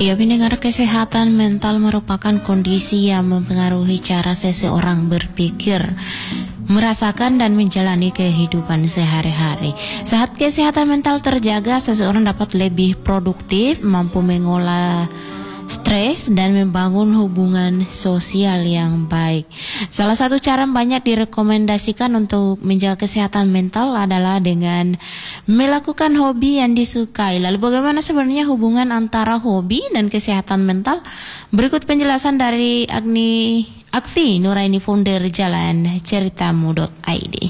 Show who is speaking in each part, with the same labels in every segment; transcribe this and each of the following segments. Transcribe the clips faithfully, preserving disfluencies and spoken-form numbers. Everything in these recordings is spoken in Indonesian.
Speaker 1: Ya, pendengar, kesehatan mental merupakan kondisi yang mempengaruhi cara seseorang berpikir, merasakan dan menjalani kehidupan sehari-hari. Saat kesehatan mental terjaga, seseorang dapat lebih produktif, mampu mengolah stres dan membangun hubungan sosial yang baik. Salah satu cara banyak direkomendasikan untuk menjaga kesehatan mental adalah dengan melakukan hobi yang disukai. Lalu bagaimana sebenarnya hubungan antara hobi dan kesehatan mental? Berikut penjelasan dari Agni Akfi Nuraini, founder Jalan Ceritamu dot I D.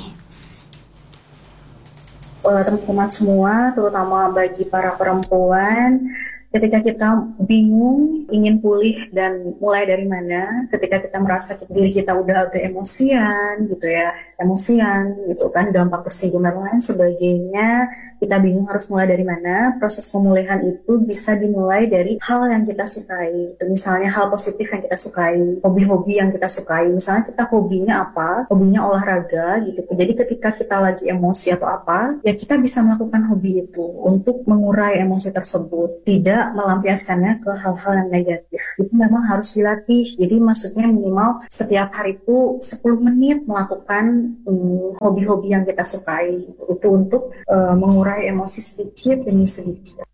Speaker 2: Teman-teman semua, terutama bagi para perempuan, ketika kita bingung, ingin pulih dan mulai dari mana, ketika kita merasa diri kita udah agak emosian gitu ya, emosian gitu kan, gampang tersinggung dan lain sebagainya, kita bingung harus mulai dari mana. Proses pemulihan itu bisa dimulai dari hal yang kita sukai, itu misalnya hal positif yang kita sukai, hobi-hobi yang kita sukai. Misalnya kita hobinya apa, hobinya olahraga gitu. Jadi ketika kita lagi emosi atau apa, ya kita bisa melakukan hobi itu untuk mengurai emosi tersebut, tidak melampiaskannya ke hal-hal yang negatif. Itu memang harus dilatih. Jadi maksudnya minimal setiap hari itu sepuluh menit melakukan um, hobi-hobi yang kita sukai. Itu untuk uh, mengurai emosi sedikit demi sedikit.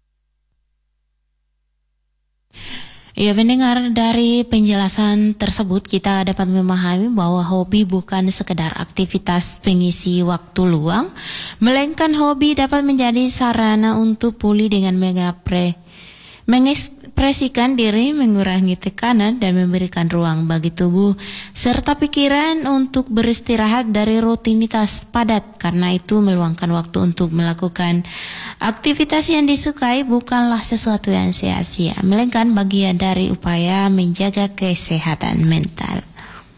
Speaker 1: Ya, pendengar, dari penjelasan tersebut kita dapat memahami bahwa hobi bukan sekedar aktivitas pengisi waktu luang, melainkan hobi dapat menjadi sarana untuk pulih dengan mengapre mengekspresikan diri, mengurangi tekanan, dan memberikan ruang bagi tubuh serta pikiran untuk beristirahat dari rutinitas padat. Karena itu, meluangkan waktu untuk melakukan aktivitas yang disukai bukanlah sesuatu yang sia-sia, melainkan bagian dari upaya menjaga kesehatan mental.